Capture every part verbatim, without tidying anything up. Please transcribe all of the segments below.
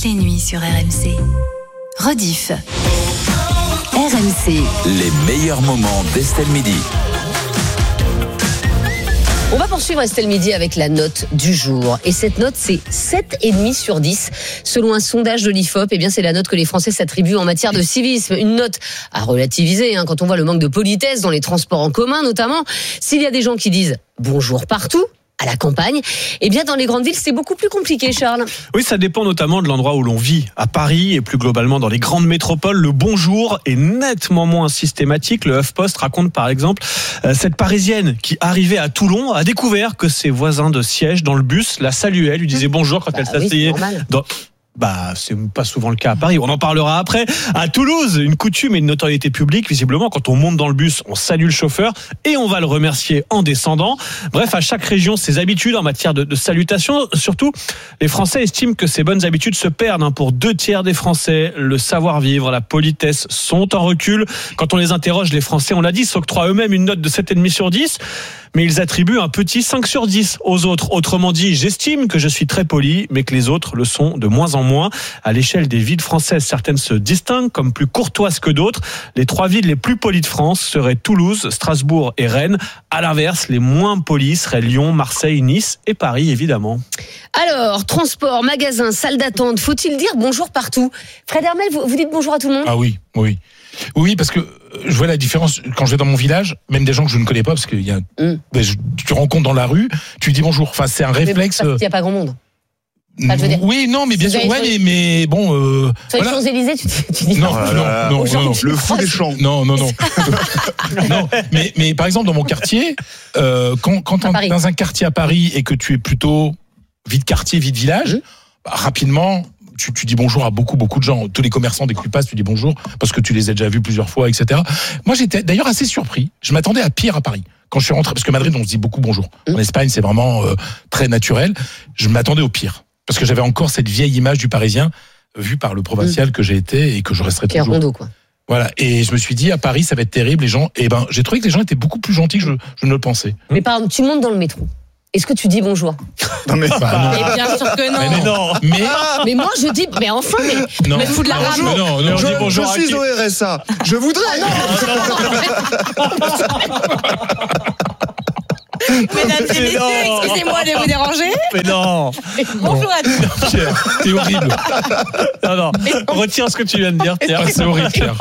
toutes les nuits sur R M C. Rediff. R M C. Les meilleurs moments d'Estelle Midi. On va poursuivre Estelle Midi avec la note du jour. Et cette note, c'est sept virgule cinq sur dix. Selon un sondage de l'I F O P, eh bien, c'est la note que les Français s'attribuent en matière de civisme. Une note à relativiser, hein, quand on voit le manque de politesse dans les transports en commun, notamment. S'il y a des gens qui disent bonjour partout, à la campagne, eh bien dans les grandes villes, c'est beaucoup plus compliqué, Charles. Oui, ça dépend notamment de l'endroit où l'on vit. À Paris et plus globalement dans les grandes métropoles, le bonjour est nettement moins systématique. Le HuffPost raconte par exemple euh, cette Parisienne qui arrivait à Toulon a découvert que ses voisins de siège dans le bus la saluaient, lui disaient bonjour quand bah, elle s'asseyait. Oui, dans... Bah, c'est pas souvent le cas à Paris. On en parlera après. À Toulouse, une coutume et une notoriété publique. Visiblement, quand on monte dans le bus, on salue le chauffeur et on va le remercier en descendant. Bref, à chaque région, ses habitudes en matière de, de salutation. Surtout, les Français estiment que ces bonnes habitudes se perdent. Pour deux tiers des Français, le savoir-vivre, la politesse sont en recul. Quand on les interroge, les Français, on l'a dit, s'octroient eux-mêmes une note de sept virgule cinq sur dix. Mais ils attribuent un petit cinq sur dix aux autres. Autrement dit, j'estime que je suis très poli, mais que les autres le sont de moins en moins. À l'échelle des villes françaises, certaines se distinguent comme plus courtoises que d'autres. Les trois villes les plus polies de France seraient Toulouse, Strasbourg et Rennes. À l'inverse, les moins polies seraient Lyon, Marseille, Nice et Paris, évidemment. Alors, transport, magasin, salle d'attente, faut-il dire bonjour partout ? Fred Hermel, vous, vous dites bonjour à tout le monde ? Ah oui, oui. Oui, parce que je vois la différence quand je vais dans mon village, même des gens que je ne connais pas, parce qu'il y a, mm. ben, je, tu rencontres dans la rue, tu dis bonjour. Enfin, c'est un réflexe. Il n'y a pas grand monde. Enfin, je veux dire, oui, non, mais bien sûr, ouais, mais, mais bon. Euh, sur les voilà. Champs-Élysées, tu, tu dis non, non, non, non, non, non, non. Le fou des champs. Non, non, non. non, mais, mais par exemple, dans mon quartier, euh, quand, quand tu es dans un quartier à Paris et que tu es plutôt vide quartier, vide village, mmh. bah, rapidement. Tu, tu dis bonjour à beaucoup, beaucoup de gens. Tous les commerçants, dès que tu passes, tu dis bonjour parce que tu les as déjà vus plusieurs fois, et cetera. Moi, j'étais d'ailleurs assez surpris. Je m'attendais à pire à Paris. Quand je suis rentré, parce que Madrid, on se dit beaucoup bonjour. En Espagne, c'est vraiment euh, très naturel. Je m'attendais au pire. Parce que j'avais encore cette vieille image du Parisien vue par le provincial que j'ai été et que je resterai toujours. Rondo, quoi. Voilà. Et je me suis dit, à Paris, ça va être terrible. Les gens, et ben, j'ai trouvé que les gens étaient beaucoup plus gentils que je, je ne le pensais. Mais par exemple, tu montes dans le métro. Est-ce que tu dis bonjour ? Non mais, bah, non. Mais bien sûr que non. Mais, mais non. Mais, mais moi je dis, mais enfin, mais, non. mais fous de la rage. Non, non, non, je, on dit bonjour je suis au R S A. Je voudrais. Ah, non. Mesdames et messieurs, excusez-moi de vous déranger. Mais non. Bonjour à tous. Pierre, t'es horrible. Non, non. Retire ce que tu viens de dire, Pierre. C'est horrible, Pierre.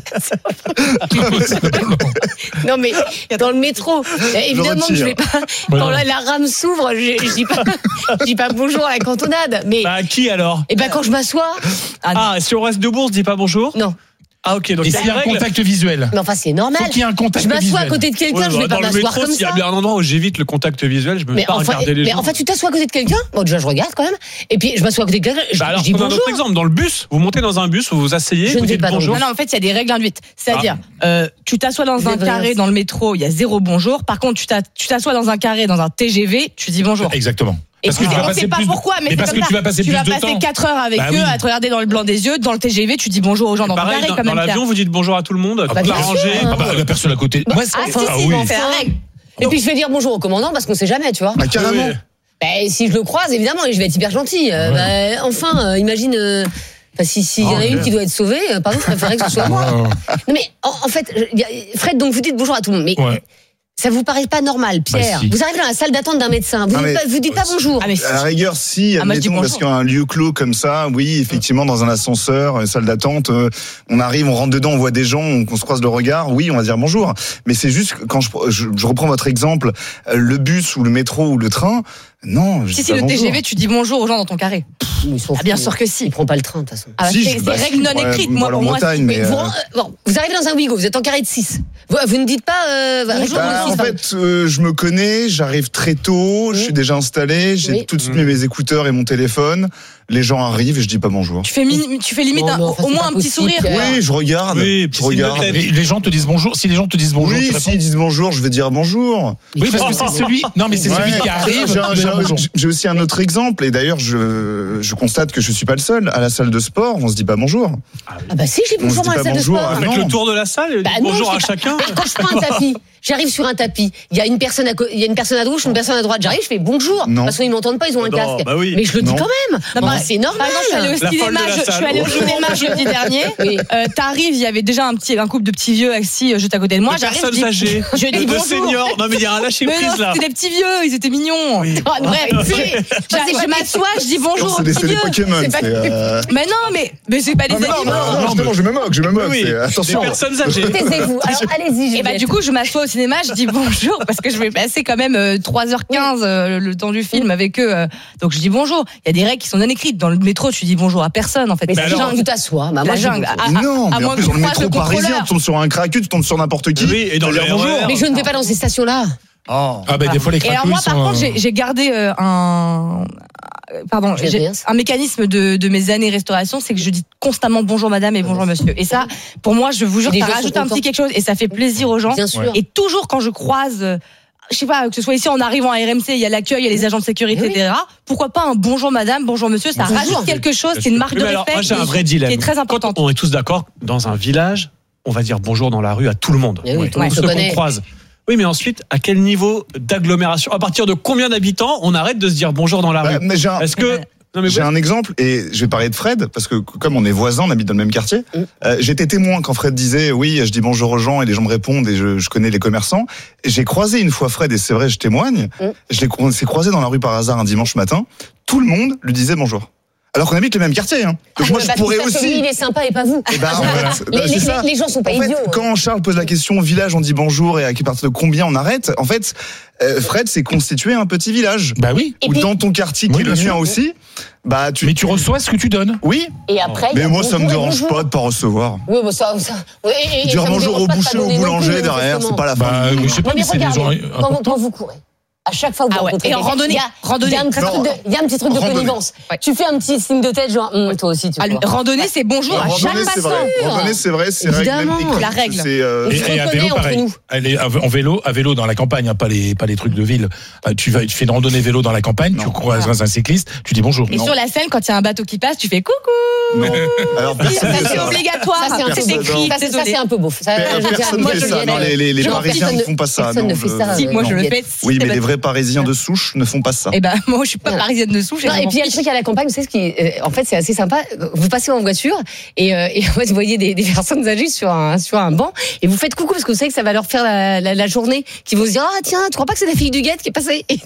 Non, mais dans le métro, évidemment que je vais pas. Quand la, la rame s'ouvre, je, je dis pas, je dis pas bonjour à la cantonade. Mais. Bah, à qui alors ? Et ben, quand je m'assois. Ah, ah si on reste debout, on se dit pas bonjour ? Non. Ah ok, donc et s'il y a un contact visuel. Mais enfin c'est normal. Faut qu'il y ait un contact je m'assois visuel. à côté de quelqu'un, ouais, je vais bah, pas m'asseoir comme ça. S'il y a bien un endroit où j'évite le contact visuel, je me mets pas à enfin, regarder les mais gens. Mais en fait, tu t'assois à côté de quelqu'un. Bon, déjà je regarde quand même. Et puis je m'assois à côté de quelqu'un. Je, bah alors, je dis bonjour. Un autre exemple, dans le bus, vous montez dans un bus, vous vous asseyez, je vous dites bonjour. Non, non, en fait, il y a des règles induites. C'est-à-dire, ah. euh, tu t'assois dans c'est un vrai, carré dans le métro, il y a zéro bonjour. Par contre, tu t'assois dans un carré dans un T G V, tu dis bonjour. Exactement. Et parce que tu vas passer pas pourquoi, mais, mais parce que ça. tu vas passer tu plus vas de passer temps. quatre heures avec bah eux oui. à te regarder dans le blanc des yeux. Dans le T G V, tu dis bonjour aux gens dans ton carré. Dans, quand dans même. l'avion, vous dites bonjour à tout le monde, bah, tout arrangé. Ah bah la personne à côté. Bah, Moi, ah, c'est si, ah, si, oui. c'est la règle. Et puis je vais dire bonjour au commandant parce qu'on sait jamais, tu vois. Bah, carrément. Oui. Bah, si je le croise, évidemment, et je vais être hyper gentil. Euh, ouais. bah, enfin, euh, imagine. Euh, Enfin, si s'il y en a oh, une qui doit être sauvée, euh, pardon, je préférerais que ce soit moi. Non mais en, en fait, y a, Fred, donc vous dites bonjour à tout le monde, mais. Ouais. Ça vous paraît pas normal, Pierre? Bah, si. Vous arrivez dans la salle d'attente d'un médecin, vous, ah, dites, mais, pas, vous dites pas bonjour. Ah, mais, à la rigueur, si, ah, admettons, parce qu'il y a un lieu clos comme ça, oui, effectivement, dans un ascenseur, une salle d'attente, euh, on arrive, on rentre dedans, on voit des gens, on, on se croise le regard, oui, on va dire bonjour. Mais c'est juste que quand je, je, je reprends votre exemple, le bus ou le métro ou le train, non, je si si le bonjour. T G V, tu dis bonjour aux gens dans ton carré. Ah, bien sûr que si. Il prend pas le train de toute façon. Ah, si, c'est bah, c'est si, règle non ouais, écrite. Moi, pour moi, montagne, mais mais vous, euh... bon, vous arrivez dans un Ouigo, vous êtes en carré de six. Vous, vous ne dites pas euh, bonjour. Bah, six, en fait, euh, je me connais, j'arrive très tôt, oui. Je suis déjà installé, j'ai oui. tout de suite mis mes écouteurs et mon téléphone. Les gens arrivent et je dis pas bonjour. Tu fais, mi- tu fais limite non, un, non, au moins un petit sourire. Oui, je regarde. Oui, je regarde. Les gens te disent bonjour. Si les gens te disent bonjour, oui, s'ils disent bonjour, je vais dire bonjour. Oui, parce que c'est celui. Non, mais c'est ouais, celui qui arrive. J'ai, j'ai, j'ai aussi un autre exemple, et d'ailleurs, je, je constate que je suis pas le seul. À la salle de sport, on se dit pas bonjour. Ah bah si, j'ai bonjour à la salle de sport. Avec le tour de la salle, bah bonjour non, à chacun. Quand je prends un tapis. J'arrive sur un tapis, il y a une personne à co- il y a une personne à gauche, une personne à droite. J'arrive, je fais bonjour. Non. De toute façon, ils m'entendent pas, ils ont un Non, casque. bah oui. Mais je le dis Non. quand même. Non, Bah, bah, c'est normal. Par exemple, je suis allée au La folle cinéma, de la je, je salle. suis allée au cinéma jeudi dernier. Oui. Euh, T'arrives, il y avait déjà un petit, un couple de petits vieux assis euh, juste à côté de moi. De J'arrive, personnes je dis, âgées, je dis de bonjour. seniors. Non, mais il y a un lâcher Mais non, prise là. c'était des petits vieux, ils étaient mignons. Ah, non, Bref, arrêtez. je, Ça, c'est je pas- m'assois, je dis bonjour C'est aux des, petits c'est des vieux. Pokémon. C'est pas- c'est, euh, Mais non, mais, mais c'est pas des Non, mais non, animaux. non, non, justement, je me moque, je me moque. Oui, c'est- des Attention. personnes âgées. Taisez-vous. Alors, allez-y, Et bah Juliette. du coup je m'assois au cinéma, je dis bonjour parce que je vais passer quand même euh, trois heures quinze euh, le temps du film avec eux. euh, donc je dis bonjour. Il y a des règles qui sont non écrites. Dans le métro, tu dis bonjour à personne en fait. Mais C'est c'est la genre, jungle. tu t'assois. Bah, moi, La je- jungle. À- à- Non, à mais en moins plus, que dans le tu croises métro le parisien, contrôleur. tu tombes sur un cracu, tu tombes sur n'importe qui. Oui, et dans tu le dis bonjour. R E R. Mais je ne vais pas dans ces stations-là. Oh. Ah ben des fois les Et alors cracouilles moi par sont, contre euh, j'ai j'ai gardé euh, un euh, pardon Je j'ai viens. un mécanisme de, de mes années restauration, c'est que je dis constamment bonjour madame et bonjour monsieur. Et ça pour moi je vous jure Les ça gens rajoute sont un petit contents. quelque chose et ça fait plaisir aux gens. Bien sûr. Et toujours quand je croise euh, je sais pas, que ce soit ici en arrivant à R M C, il y a l'accueil, il y a les agents de sécurité, Oui. et cetera. Pourquoi pas un bonjour madame, bonjour monsieur, ça Bonjour. rajoute quelque chose, c'est une marque Oui, de mais alors, respect moi, j'ai un qui- vrai dilemme. qui est très importante. On est tous d'accord, dans un village, on va dire bonjour dans la rue à tout le monde. Eh oui, tout le monde Tous se ceux qu'on connaît. croise. Oui, mais ensuite, à quel niveau d'agglomération, à partir de combien d'habitants on arrête de se dire bonjour dans la Bah, rue mais j'ai un, Est-ce que non mais j'ai un exemple et je vais parler de Fred parce que comme on est voisins, on habite dans le même quartier. Mm. Euh, j'étais témoin quand Fred disait oui, je dis bonjour aux gens et les gens me répondent et je, je connais les commerçants. Et j'ai croisé une fois Fred et c'est vrai, je témoigne. Mm. Je l'ai on s'est croisé dans la rue par hasard un dimanche matin. Tout le monde lui disait bonjour. Alors qu'on habite le même quartier. Hein. Donc moi Ah, je parce pourrais que ça, aussi. lui, il est sympa et pas vous. Eh ben, en fait, Les, bah, les- c'est ça. les- les gens sont pas En fait, idiots. hein. quand Charles pose la question au village, on dit bonjour et à partir de combien on arrête. En fait, euh, Fred s'est constitué un petit village. Bah oui. Et Ou puis- dans ton quartier, qui Oui, est le bien mien sûr. aussi, bah tu. Mais tu reçois ce que tu donnes. Oui. Et après, il y Mais a moi, ça me bonjour et dérange bonjour. pas de pas recevoir. Oui, bon, ça, ça. Oui, et- et Dire ça me bonjour dérange au pas de pas boucher, au donner non boulanger plus, derrière, exactement. c'est pas la fin. Bah du je monde. sais pas, Non, mais mais c'est des gens regardez, quand, vous- quand vous courez, à chaque fois que vous Ah ouais. rencontrez Et en quelqu'un, randonnée, il y a- randonnée. il y a un petit Non. truc de, il y a un petit truc de Randonnée. connivence. Ouais. Tu fais un petit signe de tête, genre, hum, toi aussi, tu Ah, vois. randonnée, c'est bonjour Ouais, à chaque randonnée, c'est passant. vrai. Randonnée, c'est vrai, c'est Évidemment. règle écrite, La règle. c'est, euh, On Et, se et à reconnaît vélo entre pareil. nous. Allez, en vélo, à vélo dans la campagne, hein, pas les pas les trucs de ville. Euh, Tu vas, tu fais une randonnée vélo dans la campagne, Non. tu croises un cycliste, tu dis bonjour. Et Non. sur la Seine, quand il y a un bateau qui passe, tu fais coucou. non. Alors personne Ça, fait c'est ça. obligatoire. Ça, c'est un C'est peu écrit. Ça, c'est- ça, désolé. c'est un peu beau. Ça, je veux dire, Personne moi, fait je ça. viens Non, de- les, les, les Non, Parisiens personne ne font pas ça. personne non, ne fait je- ça. Si, moi je non. le fais. Oui, mais les vrais Parisiens de souche ne font pas ça. Eh ben, moi, je suis pas Voilà. parisienne de souche. Non, et puis il y a le truc à la campagne, vous savez ce qui, est- euh, en fait, c'est assez sympa. Vous passez en voiture et, euh, et en fait, vous voyez des, des personnes âgées sur un sur un banc et vous faites coucou parce que vous savez que ça va leur faire la, la, la journée, qui vont se dire ah tiens, tu crois pas que c'est la fille du guette qui est passée et,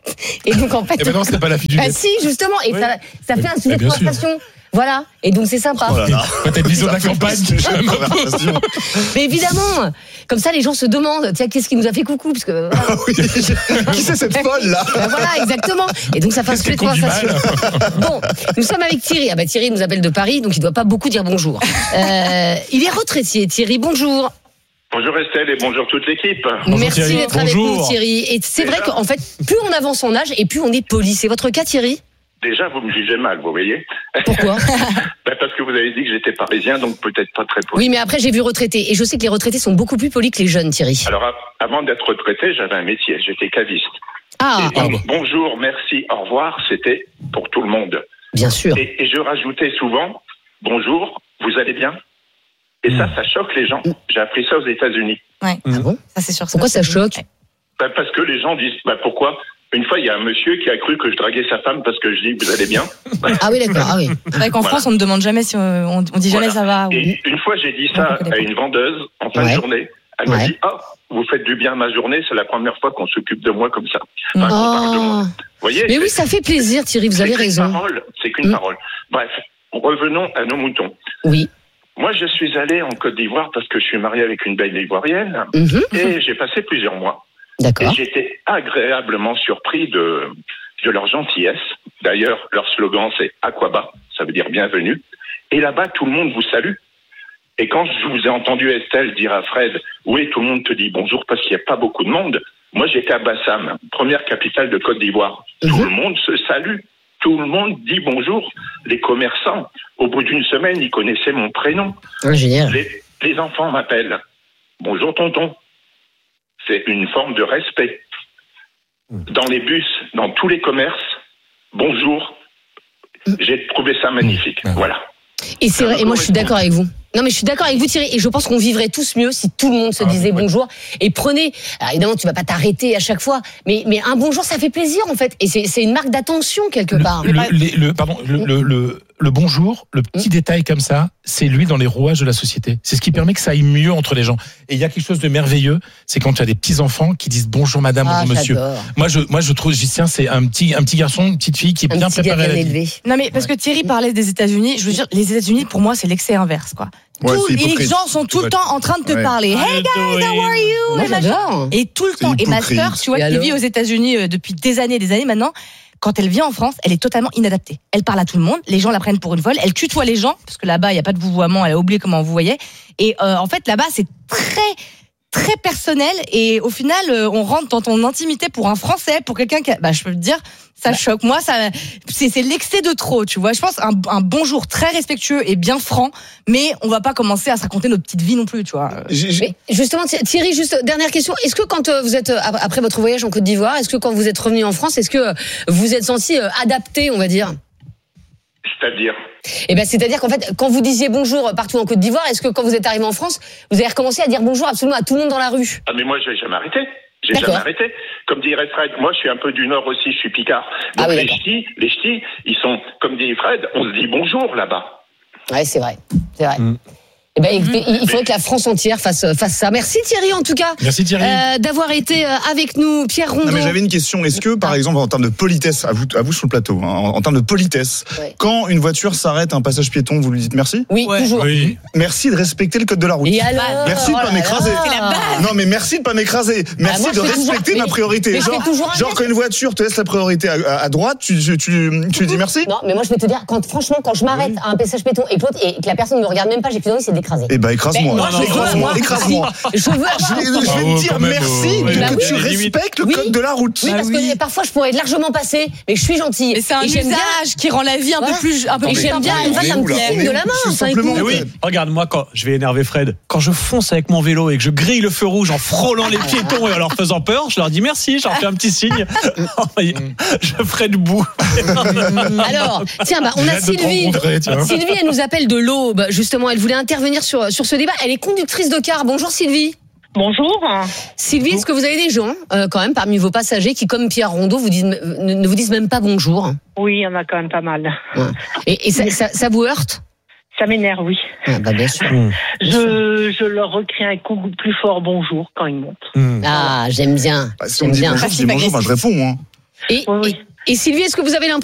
et donc en fait, Et ben non, c'est pas la fille du bah guet. si justement et ça ça fait un Mais sujet de bien sûr. conversation. Voilà, et donc c'est sympa. Oh là là. Quand t'as une vision de la campagne, tu J'ai une conversation. Mais évidemment, comme ça les gens se demandent tiens qu'est-ce qui nous a fait coucou parce que voilà. Ah oui. Qui c'est cette folle là? Ben voilà, exactement. Et donc ça fait un qu'est-ce sujet qu'elle de conduit conversation. mal. Bon, nous sommes avec Thierry. Ah bah Thierry nous appelle de Paris, donc il doit pas beaucoup dire bonjour. Euh, il est retraité. Thierry, bonjour. Bonjour Estelle et bonjour toute l'équipe. Bonjour Merci Thierry. d'être avec Bonjour. nous, Thierry. Et c'est vrai Déjà. qu'en fait, plus on avance en âge et plus on est poli. C'est votre cas, Thierry? Déjà, vous me jugez mal, vous voyez. Pourquoi? Ben, parce que vous avez dit que j'étais parisien, donc peut-être pas très poli. Oui, mais après j'ai vu retraité et je sais que les retraités sont beaucoup plus polis que les jeunes, Thierry. Alors, a- avant d'être retraité, j'avais un métier, j'étais caviste. Ah, Et donc, bonjour, merci, au revoir, c'était pour tout le monde. bien sûr. Et, et je rajoutais souvent, bonjour, vous allez bien? Et ça, ça choque les gens. J'ai appris ça aux États-Unis. Ouais. Ah bon? Ça, c'est sûr. Pourquoi ça choque? Ben, parce que les gens disent, ben, pourquoi? Une fois, il y a un monsieur qui a cru que je draguais sa femme parce que je dis, vous allez bien? Ah oui, d'accord. Ah oui. C'est vrai qu'en Voilà. France, on ne demande jamais si on, on dit jamais Voilà. ça va. Ou... Et une fois, j'ai dit ça à une vendeuse en fin Ouais. de journée. Elle Ouais. m'a dit, ah, vous faites du bien à ma journée, c'est la première fois qu'on s'occupe de moi comme ça. Enfin, qu'on parle de moi. Oh. Vous voyez? Mais oui, c'est- ça fait plaisir, Thierry. Vous c'est avez qu'une raison. parole, c'est qu'une Mm. parole. Bref, revenons à nos moutons. Oui. Moi, je suis allé en Côte d'Ivoire parce que je suis marié avec une belle ivoirienne Mhm. et j'ai passé plusieurs mois. Et D'accord. j'étais agréablement surpris de, de leur gentillesse. D'ailleurs, leur slogan, c'est Aquaba, ça veut dire bienvenue. Et là-bas, tout le monde vous salue. Et quand je vous ai entendu, Estelle, dire à Fred, oui, tout le monde te dit bonjour parce qu'il n'y a pas beaucoup de monde. Moi, j'étais à Bassam, première capitale de Côte d'Ivoire. Tout Mhm. le monde se salue. Tout le monde dit bonjour. Les commerçants, au bout d'une semaine, ils connaissaient mon prénom. Ah, génial. Les, les enfants m'appellent. Bonjour tonton. C'est une forme de respect. Dans les bus, dans tous les commerces, bonjour. J'ai trouvé ça magnifique. Voilà. Et c'est vrai. Et moi, je suis d'accord avec vous. Non, mais je suis d'accord avec vous, Thierry. Et je pense qu'on vivrait tous mieux si tout le monde se Ah, disait ouais. bonjour. Et prenez. Alors, évidemment, tu vas pas t'arrêter à chaque fois. Mais, mais un bonjour, ça fait plaisir, en fait. Et c'est, c'est une marque d'attention, quelque Le, part. le, les- le- pardon, le, le, le, le bonjour, le petit détail comme ça, c'est l'huile dans les rouages de la société. C'est ce qui permet que ça aille mieux entre les gens. Et il y a quelque chose de merveilleux, c'est quand tu as des petits enfants qui disent bonjour madame, Ah, bonjour monsieur. j'adore. Moi je, moi je trouve, je dis, tiens, c'est un petit, un petit garçon, une petite fille qui est Un bien petit gars préparé à bien la vie. élevé. Non mais parce que Thierry parlait des États-Unis, je veux dire les États-Unis pour moi c'est l'excès inverse quoi. Ouais, Tous c'est les hypocrite. gens sont tout le temps en train de te Ouais. parler. Hey guys, how are you? Moi, Et machin. j'adore. Et tout le C'est temps. Et ma hypocrite. sœur, tu vois, Et qui alors vit aux États-Unis euh, depuis des années et des années maintenant, quand elle vient en France, elle est totalement inadaptée. Elle parle à tout le monde, les gens la prennent pour une folle, elle tutoie les gens, parce que là-bas, il n'y a pas de vouvoiement, elle a oublié comment on vous voyait. Et euh, en fait, là-bas, c'est très très personnel et au final euh, on rentre dans ton intimité pour un Français, pour quelqu'un qui a, bah je peux te dire ça choque moi, ça c'est, c'est l'excès de trop, tu vois. Je pense un, un bonjour très respectueux et bien franc, mais on va pas commencer à se raconter notre petite vie non plus, tu vois. J'ai- j'ai- Mais justement, Thierry, juste dernière question. Est-ce que quand euh, vous êtes, euh, après votre voyage en Côte d'Ivoire, est-ce que quand vous êtes revenu en France, est-ce que euh, vous êtes senti euh, adapté, on va dire? C'est-à-dire, Eh ben, c'est-à-dire qu'en fait, quand vous disiez bonjour partout en Côte d'Ivoire, est-ce que quand vous êtes arrivé en France, vous avez recommencé à dire bonjour absolument à tout le monde dans la rue? ah mais moi j'ai jamais arrêté. J'ai D'accord. jamais arrêté. Comme dirait Fred, moi je suis un peu du Nord aussi, je suis Picard. Donc Ah oui, les d'accord. ch'tis, les ch'tis, ils sont, comme dit Fred, on se dit bonjour là-bas. Ouais, c'est vrai. C'est vrai. Mm. Eh ben, écoutez, il il faudrait que la France entière fasse, fasse ça. Merci Thierry, en tout cas, Merci Thierry. euh, d'avoir été euh, avec nous. Pierre Rondeau. Non, mais j'avais une question. Est-ce que, par exemple, en termes de politesse, à vous, à vous sur le plateau, hein, en, en termes de politesse, Ouais. quand une voiture s'arrête à un passage piéton, vous lui dites merci? Oui, Ouais. toujours. Oui. Merci de respecter le code de la route. Et alors Merci de oh pas là m'écraser. là. C'est la base. Non, mais merci de pas m'écraser. Merci moi, je de fais toujours- respecter mais- ma priorité. mais je fais genre, toujours un genre geste. quand une voiture te laisse la priorité à, à- à droite, tu, tu, tu, tu lui dis merci? Non, mais moi je vais te dire, quand franchement, quand je m'arrête à un passage péton et que l'autre- et que la personne ne me regarde même pas, j'ai plus envie, c'est d'écraser. Eh ben, écrase-moi. Mais moi, je veux, écrase-moi, moi, écrase-moi. Je veux Je vais, avoir. je vais Bravo, te dire quand même, merci euh, que, ouais. que Bah tu oui. respectes le Oui. code de la route. Oui, parce que parfois je pourrais être largement passée, mais je suis gentille. Et c'est un et j'aime usage bien. qui rend la vie un Voilà. peu plus un peu Et plus j'aime bien sympa. une fois, ça me On est où, là signe On est de où la main. Tout ça simplement. écoute. Mais oui, regarde, moi, quand je vais énerver Fred, quand je fonce avec mon vélo et que je grille le feu rouge en frôlant les piétons et en leur faisant peur, je leur dis merci, je leur fais un petit signe. Je ferai debout. Alors, tiens, bah, on J'ai a hâte de te Sylvie. rencontrer, tiens. Sylvie, elle nous appelle de l'Aube. Justement, elle voulait intervenir sur, sur ce débat. Elle est conductrice de car. Bonjour Sylvie. Bonjour. Sylvie, est-ce que vous avez des gens, euh, quand même, parmi vos passagers qui, comme Pierre Rondeau, vous disent, ne, ne vous disent même pas bonjour? Oui, il y en a quand même pas mal. Et, et ça, ça, ça vous heurte? Ça m'énerve, oui. Ah, bah, bien sûr. Je, je leur recrie un coup plus fort bonjour quand ils montent. Hmm. Ah, j'aime bien. Bah, si on J'aime me dit bien. bonjour, je dis bonjour, bah, je réponds. Hein. Et, Oui, oui. et, et Sylvie, est-ce que vous avez l'impression